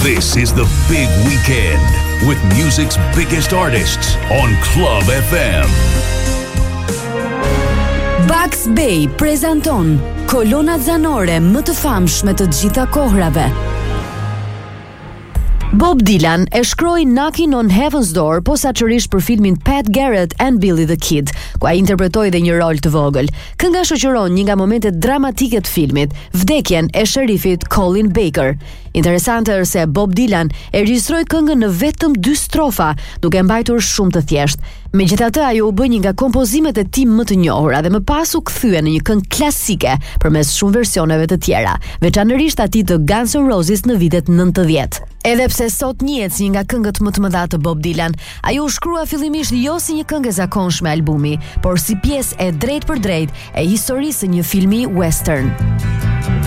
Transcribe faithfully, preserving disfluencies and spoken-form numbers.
This is the big weekend with music's biggest artists on Club F M. Bugs Bay prezanton kolonat zanore më të famshme të gjitha kohrave. Bob Dylan e shkroi Knocking on Heaven's Door posaçërisht për filmin Pat Garrett and Billy the Kid, ku ai interpretoi dhe një rol të vogël. Kënga shoqëron një nga momentet dramatike të filmit, vdekjen e sherifit Colin Baker. Interesante është se Bob Dylan e regjistroi këngën në vetëm dy strofa, duke mbajtur shumë të thjeshtë. Megjithatë, ajo u bë një nga kompozimet e tij më të njohura dhe më pas u kthye në një këngë klasike përmes shumë versioneve të tjera, veçanërisht atij të Guns N' Roses në vitet nëntëdhjetë. Edhe pse sot njihet si një nga këngët më të mëdha të Bob Dylan, ajo u shkrua fillimisht jo si një këngë e zakonshme albumi, por si pjesë e drejtë për drejtë e historisë së një filmi western.